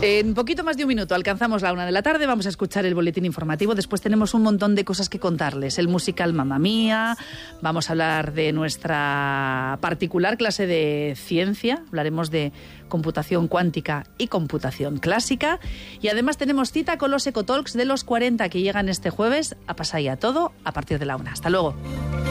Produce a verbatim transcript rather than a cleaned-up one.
En poquito más de un minuto alcanzamos la una de la tarde, vamos a escuchar el boletín informativo, después tenemos un montón de cosas que contarles, el musical Mamma Mía, vamos a hablar de nuestra particular clase de ciencia, hablaremos de computación cuántica y computación clásica, y además tenemos cita con los Ecotalks de los cuarenta que llegan este jueves a Pasaya todo a partir de la una. Hasta luego.